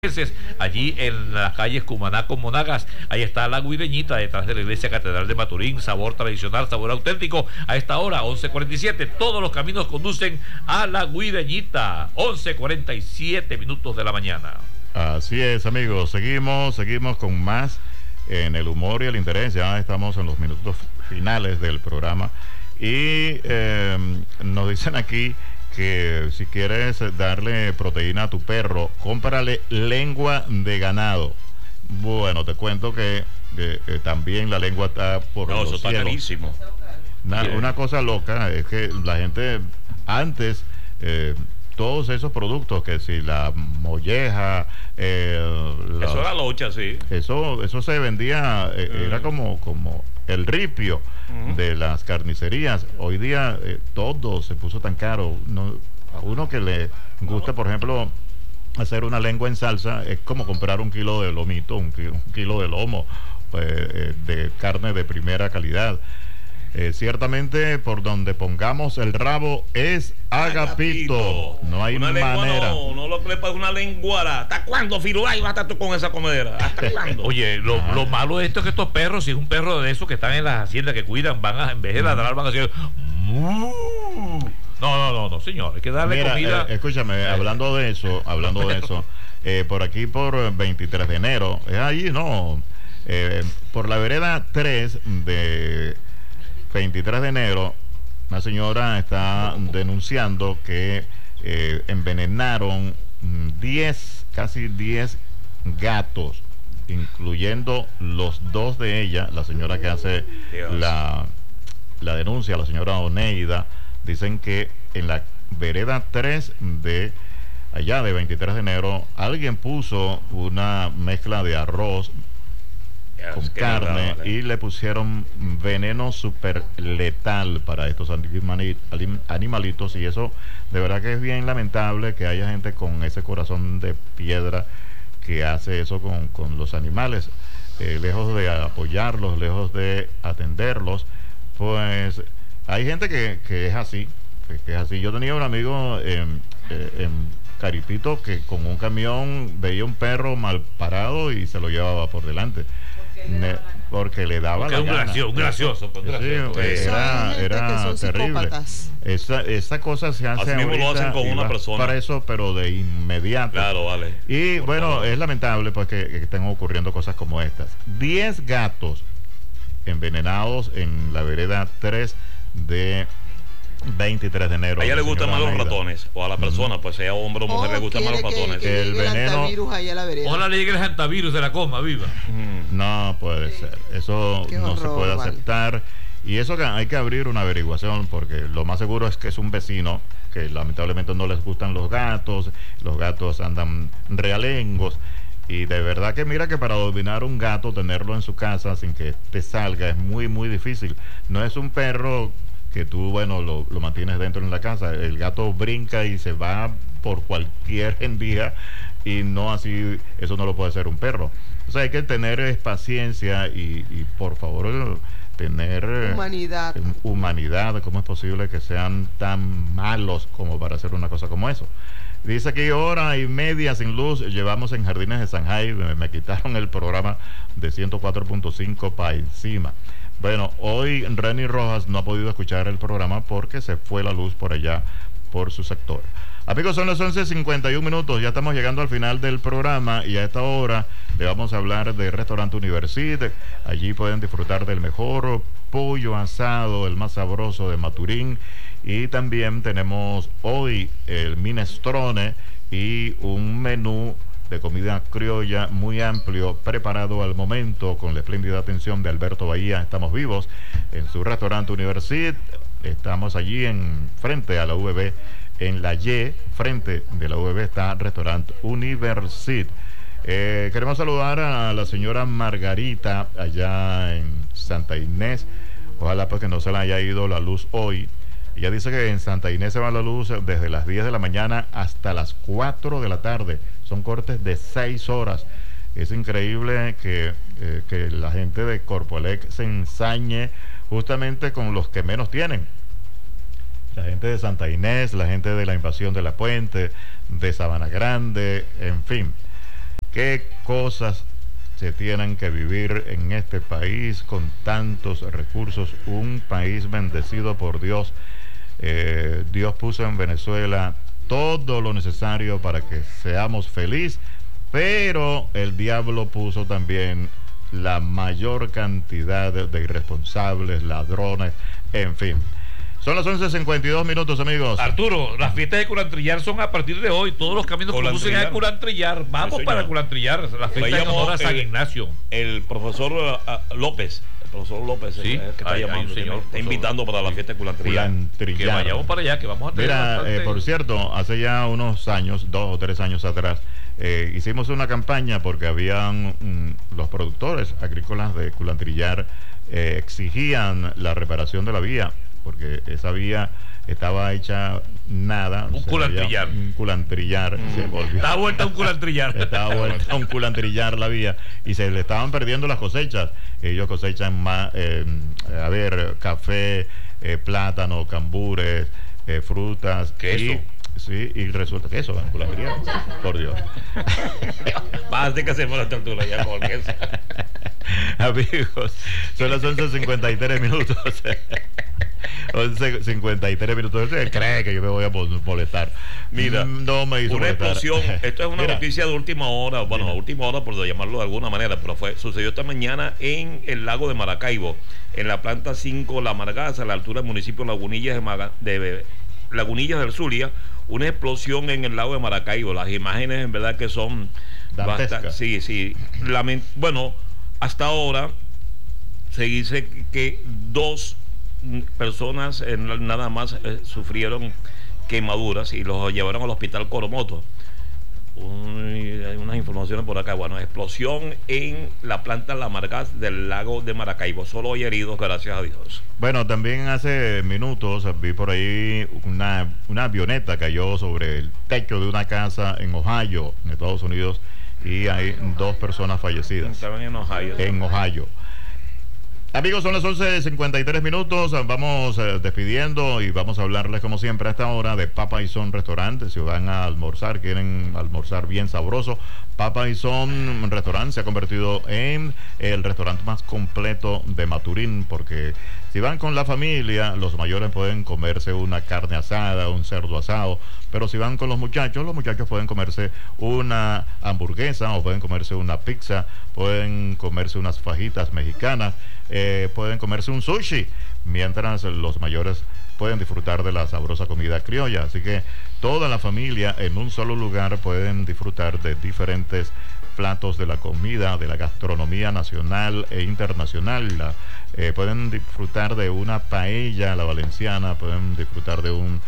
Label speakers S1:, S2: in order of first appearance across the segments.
S1: Allí en las calles Cumaná con Monagas, ahí está la Guireñita, detrás de la iglesia catedral de Maturín. Sabor tradicional, sabor auténtico. A esta hora, 11:47, todos los caminos conducen a la Guireñita. 11:47 minutos de la mañana.
S2: Así es, amigos, seguimos con más en el humor y el interés. Ya estamos en los minutos finales del programa y nos dicen aquí que si quieres darle proteína a tu perro, cómprale lengua de ganado. Bueno, te cuento que también la lengua está por los
S1: eso está
S2: cielos.
S1: carísimo.
S2: Una cosa loca es que la gente antes, todos esos productos, que si la molleja,
S1: eso era locha, sí.
S2: Eso se vendía, era como el ripio de las carnicerías. Hoy día todo se puso tan caro. A uno que le gusta, por ejemplo, hacer una lengua en salsa, es como comprar un kilo de lomito, un kilo de lomo, pues, de carne de primera calidad. Ciertamente, por donde pongamos el rabo es agapito. No hay
S1: una
S2: manera.
S1: No lo que le pasa una lenguara. ¿Hasta cuándo, Firulay, vas a estar tú con esa comedera? ¿Hasta cuándo? Oye, lo malo de esto es que estos perros, si es un perro de esos que están en las haciendas que cuidan, en vez de ladrar, van a hacer No, señor, hay que darle comida.
S2: Escúchame, hablando de eso, por aquí por 23 de enero, por la vereda 3 de 23 de enero, una señora está denunciando que envenenaron casi 10 gatos, incluyendo los dos de ella. La señora que hace la denuncia, la señora Oneida, dicen que en la vereda 3 de allá de 23 de enero, alguien puso una mezcla de arroz con carne y le pusieron veneno súper letal para estos animalitos, y eso de verdad que es bien lamentable que haya gente con ese corazón de piedra que hace eso con los animales, lejos de apoyarlos, lejos de atenderlos. Pues hay gente que es así, Yo tenía un amigo en Caripito que con un camión veía un perro mal parado y se lo llevaba por delante. Porque le daba la gana.
S1: Un gracioso.
S2: Era terrible. Esa cosa se hace
S1: ahorita, lo hacen con una persona.
S2: Para eso, pero de inmediato.
S1: Claro, vale.
S2: Y bueno, es lamentable pues que estén ocurriendo cosas como estas. 10 gatos envenenados en la vereda 3 de 23 de enero.
S1: A ella le gustan más los ratones, o a la persona, pues sea hombre o mujer, le gustan más los ratones.
S2: El veneno.
S1: Ojalá le llegue el hantavirus de la coma, viva.
S2: No puede ser. Eso no se puede aceptar. Y eso que hay que abrir una averiguación, porque lo más seguro es que es un vecino que lamentablemente no les gustan los gatos andan realengos. Y de verdad que mira que para dominar un gato, tenerlo en su casa sin que te salga, es muy, muy difícil. No es un perro que tú, lo mantienes dentro en la casa. El gato brinca y se va por cualquier endija, y no así, eso no lo puede hacer un perro. O sea, hay que tener paciencia y por favor, tener humanidad. ¿Cómo es posible que sean tan malos como para hacer una cosa como eso? Dice aquí, 1:30 sin luz llevamos en Jardines de San Jaime. Me quitaron el programa de 104.5 para encima. Bueno, hoy Reni Rojas no ha podido escuchar el programa porque se fue la luz por allá, por su sector. Amigos, son las 11:51 minutos, ya estamos llegando al final del programa, y a esta hora le vamos a hablar de Restaurante Universit. Allí pueden disfrutar del mejor pollo asado, el más sabroso de Maturín, y también tenemos hoy el minestrone y un menú de comida criolla muy amplio, preparado al momento, con la espléndida atención de Alberto Bahía. Estamos vivos en su Restaurante Universit. Estamos allí frente a la UVB, en la Y, frente de la UVB está Restaurante Universit. Queremos saludar a la señora Margarita allá en Santa Inés. Ojalá pues que no se le haya ido la luz hoy. Ella dice que en Santa Inés se va la luz desde las 10 de la mañana hasta las 4 de la tarde. Son cortes de 6 horas. Es increíble que la gente de Corpoelec se ensañe justamente con los que menos tienen. La gente de Santa Inés, la gente de la Invasión de la Puente, de Sabana Grande, en fin. qué cosas se tienen que vivir en este país con tantos recursos, un país bendecido por Dios. Dios puso en Venezuela todo lo necesario para que seamos felices, pero el diablo puso también la mayor cantidad de irresponsables, ladrones, en fin. Son las 11:52, amigos.
S1: Arturo, las fiestas de Culantrillar son a partir de hoy. Todos los caminos conducen a Culantrillar. Vamos para Culantrillar. Las fiestas en honor a San Ignacio.
S3: El profesor López. El profesor López,
S1: sí,
S3: que está llamando, señor, está invitando para la fiesta de Culantrillar.
S1: Que vayamos para allá, que vamos a tener.
S2: Mira, por cierto, hace ya unos años, 2 o 3 años atrás, hicimos una campaña porque habían los productores agrícolas de Culantrillar exigían la reparación de la vía, porque esa vía estaba hecha nada.
S1: Un culantrillar.
S2: Un culantrillar.
S1: Estaba vuelta a un culantrillar.
S2: Estaba vuelta a un culantrillar la vía y se le estaban perdiendo las cosechas. Ellos cosechan más, café, plátano, cambures, frutas.
S1: Queso.
S2: Sí, y resulta que eso, culantrillar. Por Dios.
S3: Más de que hacemos la tortura ya con eso.
S2: Amigos, son las 11:53. 11:53. ¿Usted cree que yo me voy a molestar?
S3: Mira,
S2: no me hizo
S3: una
S2: molestar.
S3: explosión. Esto es una noticia de última hora. Bueno, última hora por llamarlo de alguna manera, pero sucedió esta mañana en el lago de Maracaibo, en la planta 5 La Margaza, a la altura del municipio Lagunillas de Lagunillas del Zulia. Una explosión en el lago de Maracaibo. Las imágenes en verdad que son bastante. Sí. Bueno, hasta ahora se dice que 2 personas nada más sufrieron quemaduras y los llevaron al hospital Coromoto. Hay unas informaciones por acá. Bueno, explosión en la planta La Margaz del lago de Maracaibo. Solo hay heridos, gracias a Dios.
S2: Bueno, también hace minutos vi por ahí una avioneta cayó sobre el techo de una casa en Ohio, en Estados Unidos, y hay 2 personas fallecidas.
S3: Estaban en Ohio.
S2: En Ohio. Amigos, son las 11:53. Vamos despidiendo y vamos a hablarles como siempre a esta hora de Papa y Son Restaurante. Si van a almorzar, quieren almorzar bien sabroso, Papa y Son Restaurante se ha convertido en el restaurante más completo de Maturín, porque si van con la familia, los mayores pueden comerse una carne asada, un cerdo asado, pero si van con los muchachos pueden comerse una hamburguesa o pueden comerse una pizza, pueden comerse unas fajitas mexicanas, pueden comerse un sushi, mientras los mayores pueden disfrutar de la sabrosa comida criolla. Así que toda la familia en un solo lugar pueden disfrutar de diferentes platos de la comida, de la gastronomía nacional e internacional. Pueden disfrutar de una paella a la valenciana, pueden disfrutar de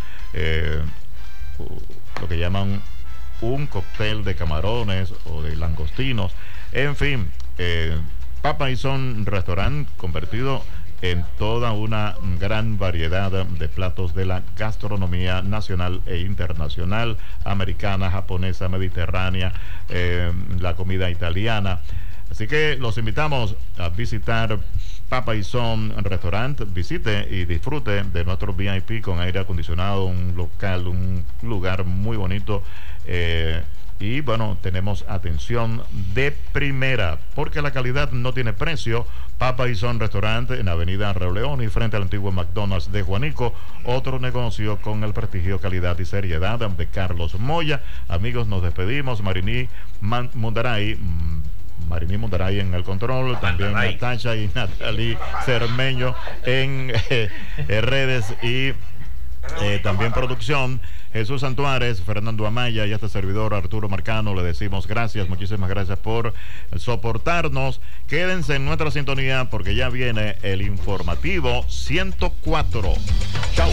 S2: lo que llaman un cóctel de camarones o de langostinos. En fin, Papa y Son Restaurant convertido en toda una gran variedad de platos de la gastronomía nacional e internacional, americana, japonesa, mediterránea, la comida italiana. Así que los invitamos a visitar Papa y Son Restaurant. Visite y disfrute de nuestro VIP con aire acondicionado, un lugar muy bonito. Y bueno, tenemos atención de primera, porque la calidad no tiene precio. Papa y Son Restaurante en Avenida Reuleón y frente al antiguo McDonald's de Juanico, otro negocio con el prestigio, calidad y seriedad de Carlos Moya. Amigos, nos despedimos. Mariní Mundaray en el control, también Natasha y Natalie Cermeño en redes y también producción. Jesús Santuárez, Fernando Amaya y este servidor Arturo Marcano le decimos gracias, muchísimas gracias por soportarnos. Quédense en nuestra sintonía porque ya viene el informativo 104. Chau.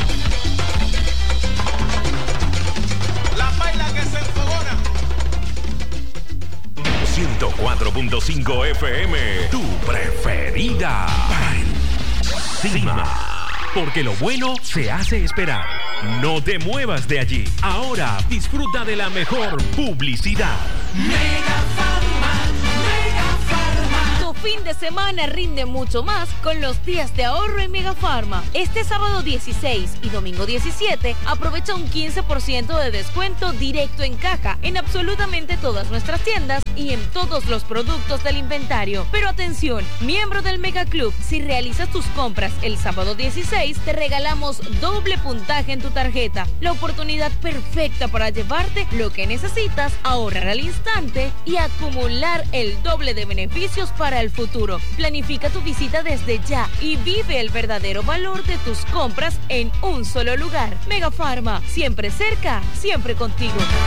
S4: La baila que se enfogona.
S5: 104.5 FM, tu preferida. Encima. Porque lo bueno se hace esperar. No te muevas de allí. Ahora disfruta de la mejor publicidad.
S6: Mega Farma. Tu fin fin de semana rinde mucho más con los días de ahorro en Megafarma. Este sábado 16 y domingo 17 aprovecha un 15% de descuento directo en caja en absolutamente todas nuestras tiendas y en todos los productos del inventario. Pero atención, miembro del Mega Club, si realizas tus compras el sábado 16, te regalamos doble puntaje en tu tarjeta. La oportunidad perfecta para llevarte lo que necesitas, ahorrar al instante y acumular el doble de beneficios para el futuro. Planifica tu visita desde ya y vive el verdadero valor de tus compras en un solo lugar. Megafarma, siempre cerca, siempre contigo.